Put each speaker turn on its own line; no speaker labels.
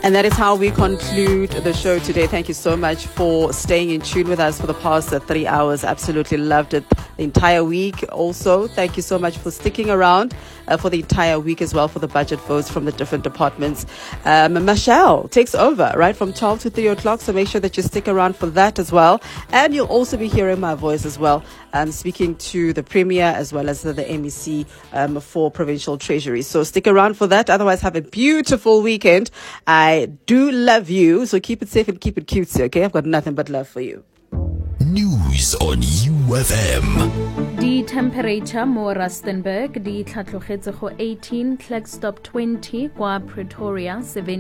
And that is how we conclude the show today. Thank you so much for staying in tune with us for the past 3 hours. Absolutely loved it the entire week. Also, thank you so much for sticking around for the entire week as well for the budget votes from the different departments. Michelle takes over right from 12 to 3 o'clock. So make sure that you stick around for that as well. And you'll also be hearing my voice as well. Speaking to the Premier as well as the MEC for Provincial Treasury. So stick around for that. Otherwise, have a beautiful weekend. I do love you. So keep it safe and keep it cutesy, okay? I've got nothing but love for you.
News on UFM.
The temperature mo Rustenburg, di tlhatlogetse go 18, Klerksdorp 20, kwa Pretoria 17.